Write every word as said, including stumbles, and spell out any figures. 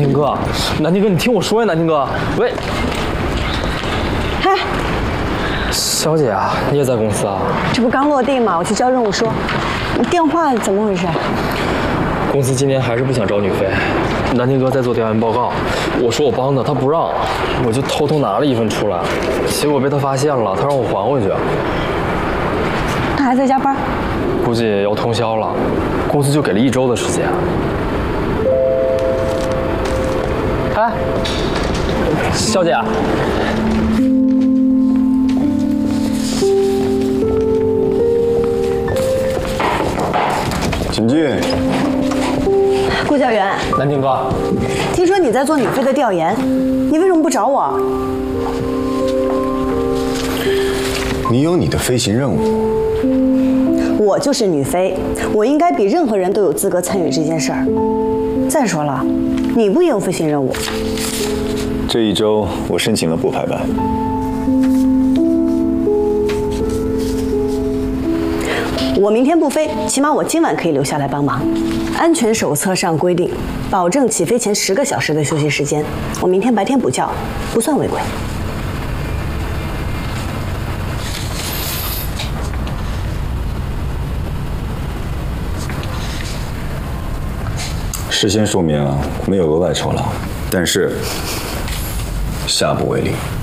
听哥，南听哥，你听我说呀，南听哥，喂。 嗨， 小姐啊，你也在公司啊？ 这不刚落地吗？我去交任务说，你电话怎么回事？ 公司今年还是不想招女飞。南听哥在做调研报告，我说我帮他，他不让，我就偷偷拿了一份出来，结果被他发现了，他让我还回去。 他还在加班？ 估计要通宵了，公司就给了一周的时间。哎，小姐。 请进。 顾教员， 南听哥， 听说你在做女飞的调研，你为什么不找我？ 你有你的飞行任务。 我就是女飞，我应该比任何人都有资格参与这件事儿。再说了，你不也有飞行任务？ 这一周我申请了补排班。 我明天不飞，起码我今晚可以留下来帮忙。安全手册上规定，保证起飞前十个小时的休息时间。我明天白天补觉，不算违规。 事先说明啊，没有额外酬劳，但是下不为例。